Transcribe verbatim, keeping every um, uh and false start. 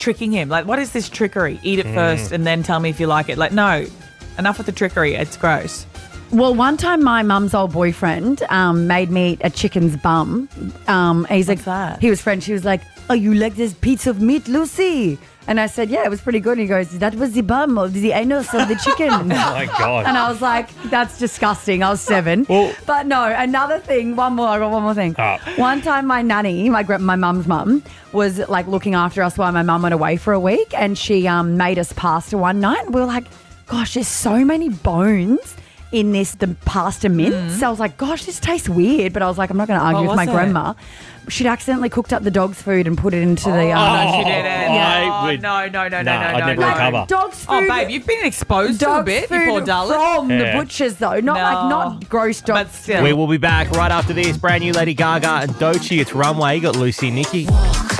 tricking him. Like, what is this trickery? Eat it mm. first and then tell me if you like it. Like, no, enough with the trickery. It's gross. Well, one time my mum's old boyfriend um, made me eat a chicken's bum. Um, he's What's like, that? He was French. He was like, oh, you like this piece of meat, Lucy? And I said, yeah, it was pretty good. And he goes, that was the bum of the anus of the chicken. Oh, my God. And I was like, that's disgusting. I was seven. Well, but no, another thing, one more, I got one more thing. Oh. One time my nanny, my my mum's mum, was like looking after us while my mum went away for a week, and she um, made us pasta one night. And we were like, gosh, there's so many bones in this, the pasta mince. Mm. So I was like, gosh, this tastes weird. But I was like, I'm not going to argue what with my was it? grandma. She'd accidentally cooked up the dog's food and put it into oh, the... Um, no, she didn't. I Oh, would- no, no, no, no, Nah, no, I'd no, never no. recover. Dog's Oh, food. babe, you've been exposed to a Dog's bit, you food poor darling. from Yeah. the butchers, though. Not No. like, not gross dog. But still. We will be back right after this. Brand new Lady Gaga and Doechii. It's Runway. You got Lucy and Nikki.